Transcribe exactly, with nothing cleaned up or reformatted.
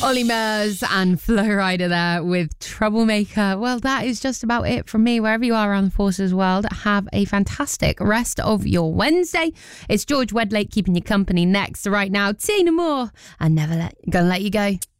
Ollie Murs and Flo Rida there with Troublemaker. Well, that is just about it from me. Wherever you are around the Forces world, have a fantastic rest of your Wednesday. It's George Wedlake keeping you company next. Right now, Tina Moore and Never Let Gonna Let You Go.